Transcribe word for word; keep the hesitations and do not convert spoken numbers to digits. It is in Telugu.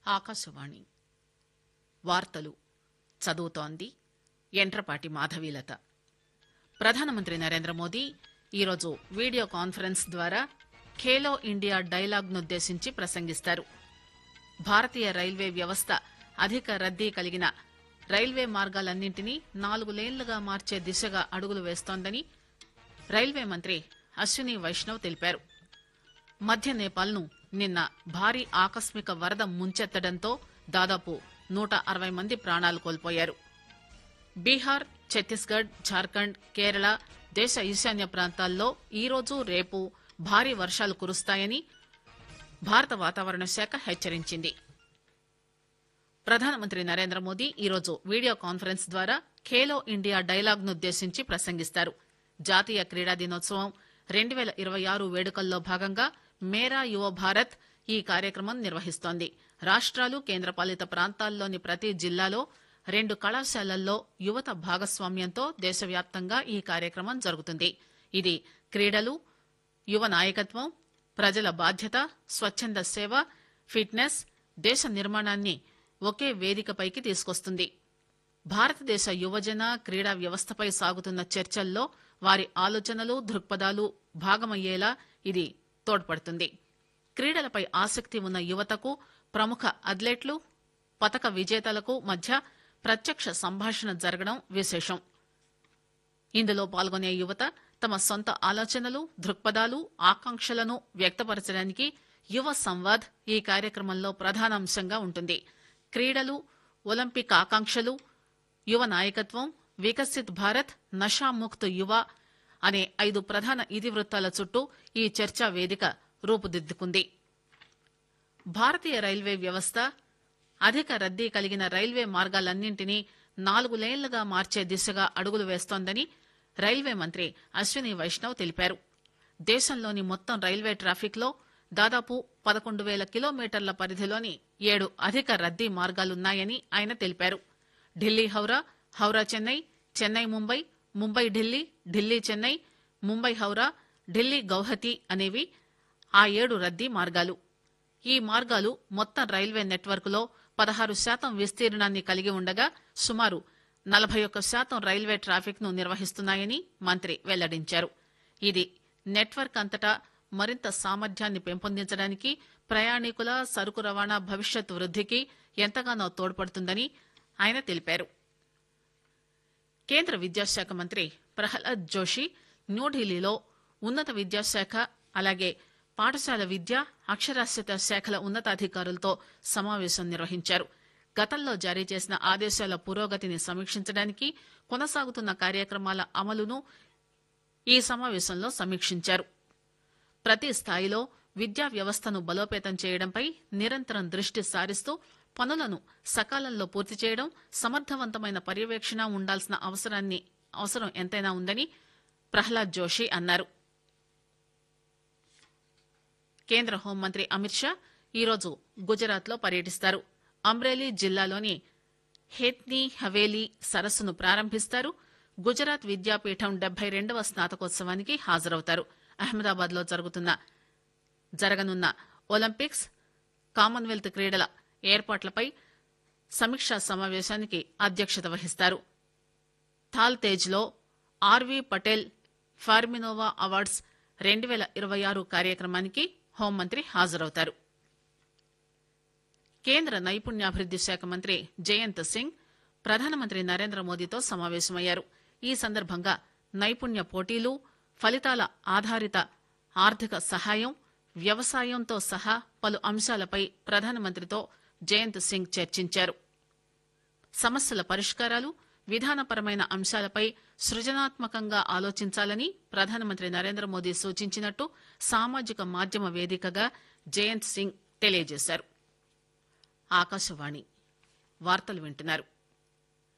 ఆకాశవాణి వార్తలు చదువుతోంది ఎంట్రపాటి మాధవీలత. ప్రధానమంత్రి నరేంద్ర మోదీ ఈరోజు వీడియో కాన్ఫరెన్స్ ద్వారా ఖేలో ఇండియా డైలాగ్నుద్దేశించి ప్రసంగిస్తారు. భారతీయ రైల్వే వ్యవస్థ అధిక రద్దీ కలిగిన రైల్వే మార్గాలన్నింటినీ నాలుగు లేన్లుగా మార్చే దిశగా అడుగులు వేస్తోందని రైల్వే మంత్రి అశ్విని వైష్ణవ్ తెలిపారు. మధ్య నేపాల్ను నిన్న భారీ ఆకస్మిక వరద ముంచెత్తడంతో దాదాపు నూట అరవై మంది ప్రాణాలు కోల్పోయారు. బీహార్, ఛత్తీస్గఢ్, జార్ఖండ్, కేరళ, దేశ ఈశాన్య ప్రాంతాల్లో ఈరోజు రేపు భారీ వర్షాలు కురుస్తాయని భారత వాతావరణ శాఖ హెచ్చరించింది. ప్రధానమంత్రి నరేంద్ర మోదీ ఈరోజు వీడియో కాన్ఫరెన్స్ ద్వారా ఖేలో ఇండియా డైలాగ్నుద్దేశించి ప్రసంగిస్తారు. జాతీయ క్రీడా దినోత్సవం రెండు పేల ఇరవై ఆరు వేడుకల్లో భాగంగా మేరా యువ భారత్ ఈ కార్యక్రమం నిర్వహిస్తోంది. రాష్ట్రాలు, కేంద్రపాలిత ప్రాంతాల్లోని ప్రతి జిల్లాలో రెండు కళాశాలల్లో యువత భాగస్వామ్యంతో దేశవ్యాప్తంగా ఈ కార్యక్రమం జరుగుతుంది. ఇది క్రీడలు, యువ నాయకత్వం, ప్రజల బాధ్యత, స్వచ్ఛంద సేవ, ఫిట్నెస్, దేశ నిర్మాణాన్ని ఒకే వేదికపైకి తీసుకొస్తుంది. భారతదేశ యువజన క్రీడా వ్యవస్థపై సాగుతున్న చర్చల్లో వారి ఆలోచనలు, దృక్పథాలు భాగమయ్యేలా ఇది తోడ్పడుతుంది. క్రీడలపై ఆసక్తి ఉన్న యువతకు, ప్రముఖ అథ్లెట్లు, పతక విజేతలకు మధ్య ప్రత్యక్ష సంభాషణ జరగడం విశేషం. ఇందులో పాల్గొనే యువత తమ సొంత ఆలోచనలు, దృక్పథాలు, ఆకాంక్షలను వ్యక్తపరచడానికి యువ సంవాద్ ఈ కార్యక్రమంలో ప్రధానాంశంగా ఉంటుంది. క్రీడలు, ఒలింపిక్ ఆకాంక్షలు, యువ నాయకత్వం, వికసిత్ భారత్, నషాముక్త్ యువ అనే ఐదు ప్రధాన ఇతివృత్తాల చుట్టూ ఈ చర్చా వేదిక రూపుదిద్దుకుంది. భారతీయ రైల్వే వ్యవస్థ అధిక రద్దీ కలిగిన రైల్వే మార్గాలన్నింటినీ నాలుగు లేన్లుగా మార్చే దిశగా అడుగులు వేస్తోందని రైల్వే మంత్రి అశ్విని వైష్ణవ్ తెలిపారు. దేశంలోని మొత్తం రైల్వే ట్రాఫిక్ లో దాదాపు పదకొండు పేల కిలోమీటర్ల పరిధిలోని ఏడు అధిక రద్దీ మార్గాలున్నాయని ఆయన తెలిపారు. ఢిల్లీ హౌరా, హౌరా చెన్నై, చెన్నై ముంబై, ముంబై ఢిల్లీ, ఢిల్లీ చెన్నై, ముంబై హౌరా, ఢిల్లీ గౌహతి అనేవి ఆ ఏడు రద్దీ మార్గాలు. ఈ మార్గాలు మొత్తం రైల్వే నెట్వర్క్ లో పదహారు శాతం విస్తీర్ణాన్ని కలిగి ఉండగా సుమారు నలభై ఒక్క శాతం రైల్వే ట్రాఫిక్ ను నిర్వహిస్తున్నాయని మంత్రి వెల్లడించారు. ఇది నెట్వర్క్ అంతటా మరింత సామర్థ్యాన్ని పెంపొందించడానికి, ప్రయాణికుల సరుకు రవాణా భవిష్యత్ వృద్దికి ఎంతగానో తోడ్పడుతుందని ఆయన తెలిపారు. కేంద్ర విద్యాశాఖ మంత్రి ప్రహ్లాద్ జోషి న్యూఢిల్లీలో ఉన్నత విద్యాశాఖ, అలాగే పాఠశాల విద్య, అక్షరాస్యత శాఖల ఉన్నతాధికారులతో సమావేశం నిర్వహించారు. గతంలో జారీ చేసిన ఆదేశాల పురోగతిని సమీక్షించడానికి, కొనసాగుతున్న కార్యక్రమాల అమలును ఈ సమావేశంలో సమీక్షించారు. ప్రతి స్థాయిలో విద్యా వ్యవస్థను బలోపేతం చేయడంపై నిరంతరం దృష్టి సారిస్తూ పనులను సకాలంలో పూర్తి చేయడం, సమర్థవంతమైన పర్యవేక్షణ ఉండాల్సిన అవసరాన్ని అవసరం ఎంతైనా ఉందని ప్రహ్లాద్ జోషి అన్నారు. కేంద్ర హోంమంత్రి అమిత్ షా ఈరోజు గుజరాత్ లో పర్యటిస్తారు. అమ్రేలీ జిల్లాలోని హేత్నీ హవేలీ సరస్సును ప్రారంభిస్తారు. గుజరాత్ విద్యాపీఠం డెబ్బై రెండవ స్నాతకోత్సవానికి హాజరవుతారు. అహ్మదాబాద్ లో జరుగుతున్న జరగనున్న ఒలింపిక్స్, కామన్వెల్త్ క్రీడల ఏర్పాట్లపై సమీక్షా సమావేశానికి అధ్యక్షత వహిస్తారు. థాల్ తేజ్ లో ఆర్వీ పటేల్ ఫార్మినోవా అవార్డ్స్ రెండు పేల ఇరవై ఆరు కార్యక్రమానికి హోంమంత్రి హాజరవుతారు. కేంద్ర నైపుణ్యాభివృద్ది శాఖ మంత్రి జయంత్ సింగ్ ప్రధానమంత్రి నరేంద్ర మోదీతో సమావేశమయ్యారు. ఈ సందర్భంగా నైపుణ్య పోటీలు, ఫలితాల ఆధారిత ఆర్థిక సహాయం, వ్యవసాయంతో సహా పలు అంశాలపై ప్రధానమంత్రితో జయంత్ సింగ్ చర్చించారు. సమస్యల పరిష్కారాలు, విధానపరమైన అంశాలపై సృజనాత్మకంగా ఆలోచించాలని ప్రధానమంత్రి నరేంద్ర మోదీ సూచించినట్టు సామాజిక మాధ్యమ వేదికగా జయంత్ సింగ్ తెలియజేశారు. ఆకాశవాణి వార్తలు వింటున్నారు.